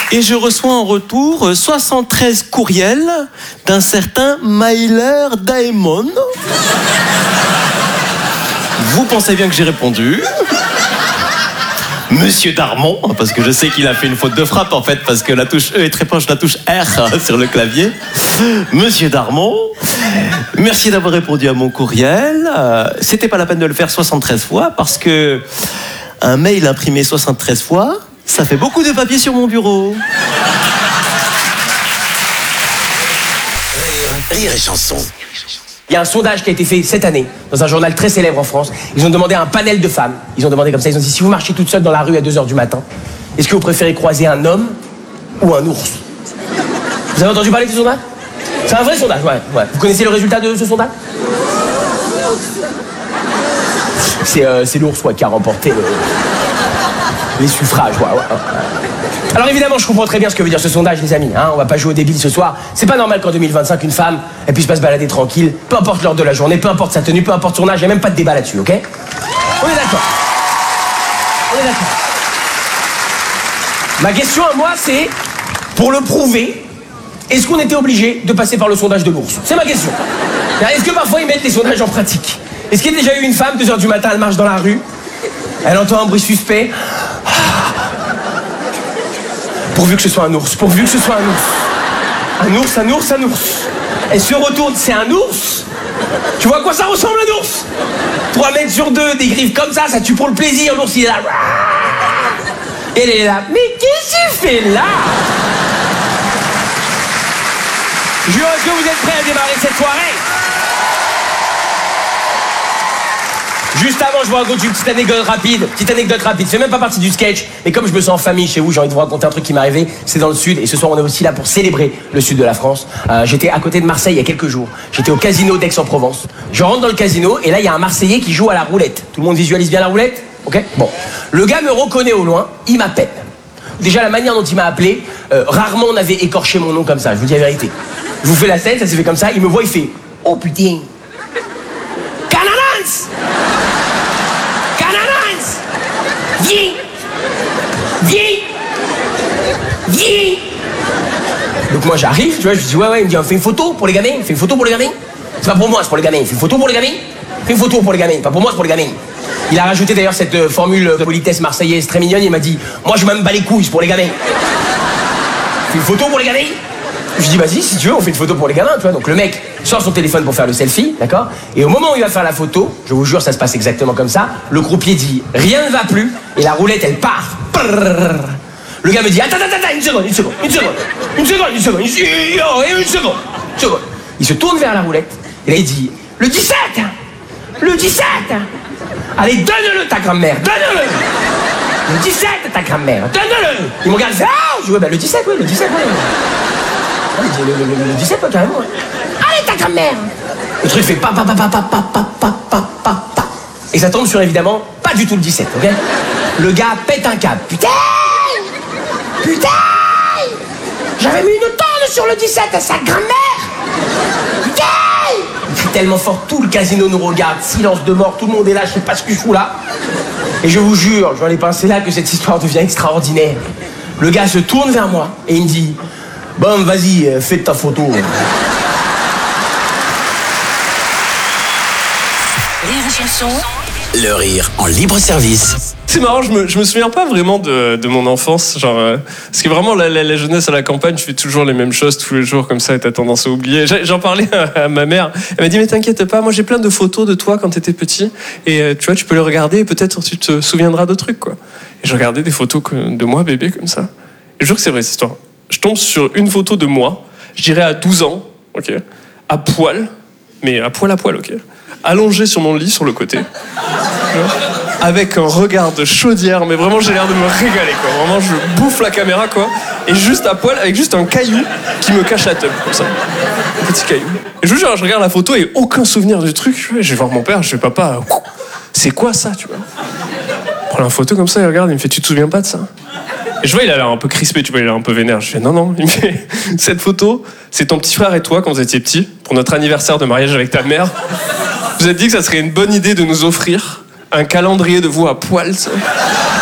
Et je reçois en retour 73 courriels d'un certain Myler Daemon. Vous pensez bien que j'ai répondu. Monsieur Darmon, parce que je sais qu'il a fait une faute de frappe en fait, parce que la touche E est très proche de la touche R sur le clavier. Monsieur Darmon, merci d'avoir répondu à mon courriel. C'était pas la peine de le faire 73 fois, parce que un mail imprimé 73 fois, ça fait beaucoup de papier sur mon bureau. Rire et chanson. Il y a un sondage qui a été fait cette année dans un journal très célèbre en France. Ils ont demandé à un panel de femmes. Ils ont demandé comme ça, ils ont dit, si vous marchez toute seule dans la rue à 2h du matin, est-ce que vous préférez croiser un homme ou un ours? Vous avez entendu parler de ce sondage? C'est un vrai sondage, ouais. Vous connaissez le résultat de ce sondage? C'est l'ours qui a remporté les suffrages, ouais. Alors évidemment, je comprends très bien ce que veut dire ce sondage, les amis. Hein, on va pas jouer au débile ce soir. C'est pas normal qu'en 2025, une femme, elle puisse pas se balader tranquille, peu importe l'heure de la journée, peu importe sa tenue, peu importe son âge, il n'y a même pas de débat là-dessus, ok? On est d'accord. Ma question à moi, c'est, pour le prouver, est-ce qu'on était obligé de passer par le sondage de l'ours? C'est ma question. Est-ce que parfois ils mettent les sondages en pratique? Est-ce qu'il y a déjà eu une femme, 2h du matin, elle marche dans la rue, elle entend un bruit suspect, pourvu que ce soit un ours, pourvu que ce soit un ours. Un ours. Elle se retourne, c'est un ours. Tu vois à quoi ça ressemble un ours? 3 mètres sur 2, des griffes comme ça tue pour le plaisir. L'ours il est là. Elle est là. Mais qu'est-ce que tu fais là? Jure, est-ce que vous êtes prêts à démarrer cette soirée? Juste avant, je vous raconte une petite anecdote rapide. Ça fait même pas partie du sketch. Mais comme je me sens en famille chez vous, j'ai envie de vous raconter un truc qui m'est arrivé. C'est dans le sud. Et ce soir, on est aussi là pour célébrer le sud de la France. J'étais à côté de Marseille il y a quelques jours. J'étais au casino d'Aix-en-Provence. Je rentre dans le casino et là, il y a un Marseillais qui joue à la roulette. Tout le monde visualise bien la roulette? Ok? Bon. Le gars me reconnaît au loin. Il m'appelle. Déjà, la manière dont il m'a appelé, rarement on avait écorché mon nom comme ça. Je vous dis la vérité. Je vous fais la scène, ça s'est fait comme ça. Il me voit, il fait « Oh putain! Canadans! Viens! Donc moi j'arrive, tu vois, je dis ouais, il me dit on fait une photo pour les gamins, C'est pas pour moi, c'est pour les gamins. Fais une photo pour les gamins, pas pour moi, c'est pour les gamins. Il a rajouté d'ailleurs cette formule de politesse marseillaise très mignonne, il m'a dit moi je m'en bats les couilles, c'est pour les gamins. Fais une photo pour les gamins. Je dis vas-y, si tu veux, on fait une photo pour les gamins, tu vois. Donc le mec sort son téléphone pour faire le selfie, d'accord? Et au moment où il va faire la photo, je vous jure, ça se passe exactement comme ça. Le croupier dit rien ne va plus et la roulette elle part. Le gars me dit attends, une seconde. Il se tourne vers la roulette et là il dit le 17. Allez, donne-le ta grand-mère, donne-le. Le 17 ta grand-mère, donne-le. Il me regarde, il fait ah, je dis ouais, le 17, ouais. Le 17, ouais, carrément. Ouais. Allez, ta grand-mère. Le truc fait pa. Et ça tombe sur, évidemment, pas du tout le 17, ok? Le gars pète un câble. Putain! J'avais mis une tonne sur le 17 à sa grand-mère! Putain! Il crie tellement fort, tout le casino nous regarde, silence de mort, tout le monde est là, je sais pas ce que je fous là. Et je vous jure, j'en ai pensé là que cette histoire devient extraordinaire. Le gars se tourne vers moi et il me dit bon, vas-y, fais ta photo. Rire et chanson. Le rire en libre service. C'est marrant, je me souviens pas vraiment de mon enfance, genre parce que vraiment la jeunesse à la campagne, je fais toujours les mêmes choses tous les jours comme ça et t'as tendance à oublier. J'en parlais à ma mère, elle m'a dit mais t'inquiète pas, moi j'ai plein de photos de toi quand t'étais petit et tu vois tu peux les regarder et peut-être tu te souviendras de trucs quoi. Et je regardais des photos de moi bébé comme ça. Et je jure que c'est vrai cette histoire. Je tombe sur une photo de moi, je dirais à 12 ans, ok, à poil, mais à poil, ok, allongé sur mon lit sur le côté. Avec un regard de chaudière, mais vraiment j'ai l'air de me régaler quoi. Vraiment je bouffe la caméra quoi. Et juste à poil avec juste un caillou qui me cache la teub comme ça. Un petit caillou. Et je vous jure, je regarde la photo et aucun souvenir du truc. Je vais voir mon père, je fais papa, c'est quoi ça tu vois? Je prends la photo comme ça, il regarde, il me fait tu te souviens pas de ça? Et je vois il a l'air un peu crispé, tu vois, il a l'air un peu vénère. Je fais non. Il me fait cette photo, c'est ton petit frère et toi quand vous étiez petits, pour notre anniversaire de mariage avec ta mère. Vous êtes dit que ça serait une bonne idée de nous offrir un calendrier de vous à poil, ça.